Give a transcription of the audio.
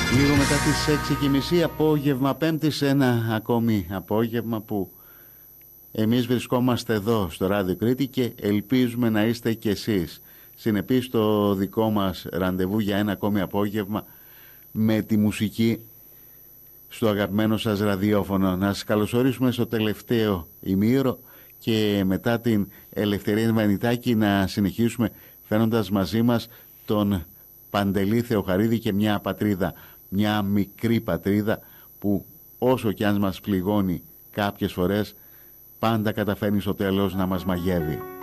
Λίγο μετά τις 6:30 απόγευμα Πέμπτης, ένα ακόμη απόγευμα που εμείς βρισκόμαστε εδώ στο Ράδιο Κρήτη και ελπίζουμε να είστε κι εσείς συνεπείς στο δικό μας ραντεβού για ένα ακόμη απόγευμα με τη μουσική στο αγαπημένο σας ραδιόφωνο. Να σας καλωσορίσουμε στο τελευταίο ημίωρο και μετά την Ελευθερία Βανιτάκη να συνεχίσουμε φέρνοντας μαζί μας τον Παντελή Θεοχαρίδη και μια πατρίδα, μια μικρή πατρίδα που όσο κι αν μας πληγώνει κάποιες φορές πάντα καταφέρνει στο τέλος να μας μαγεύει.